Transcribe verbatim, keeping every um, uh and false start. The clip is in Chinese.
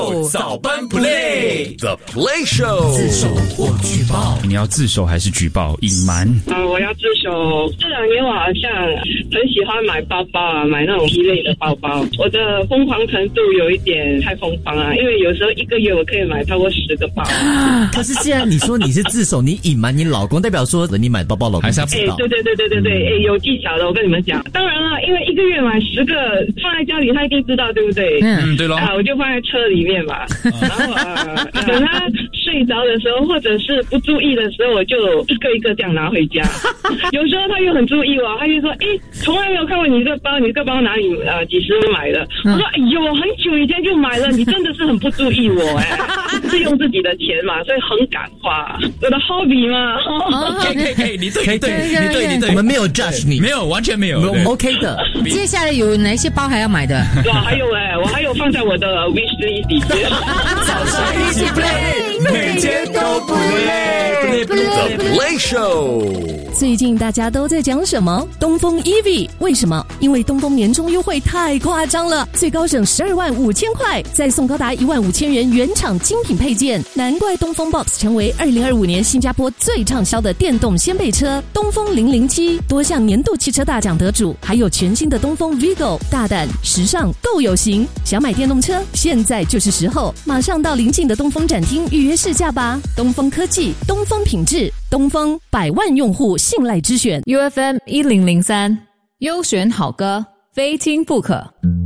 早班 play The Play Show， 自首或举报，你要自首还是举报？隐瞒？ 呃，我要自首。这两年我好像很喜欢买包包啊，买那种一类的包包。我的疯狂程度有一点太疯狂啊，因为有时候一个月我可以买超过十个包。 可是既然你说你是自首，你隐瞒你老公，代表说你买包包老公不知道。 哎，对对对对对对，哎，有技巧的，我跟你们讲。当然了，因为一个月买十个放在家里，他一定知道，对不对？ 嗯，对咯。 啊，我就放在车里面嘛，然后呃，等他睡着的时候，或者是不注意的时候，我就一个一个这样拿回家。有时候他又很注意我，他就说：“哎，从来没有看过你这个包，你这个包哪里呃几时买的？”我说：“哎呦，很久以前就买了，你真的是很不注意我哎，是用自己的钱嘛，所以很敢花，我的 hobby 嘛。” 可以可以可以，你对你对你对你对， 我们没有 judge 你， 没有完全没有， 我们 OK 的。 接下来有哪些包还要买的？ 哇，还有哎，我还有放在我的 wish list 里面。 早上一起 play， 每天都不累。 The Play Show。 最近大家都在讲什么？东风 E V 为什么？因为东风年终优惠太夸张了，最高省十二万五千块，再送高达一万五千元原厂精品配件，难怪东风 Box 成为二零二五年新加坡最畅销的电动掀背车。东风零零七多项年度汽车大奖得主，还有全新的东风 Vigo， 大胆、时尚、够有型。想买电动车，现在就是时候，马上到邻近的东风展厅预约试驾吧。东风科技，东风品质，东风百万用户信赖之选。 U F M 一零零三，优选好歌，非听不可。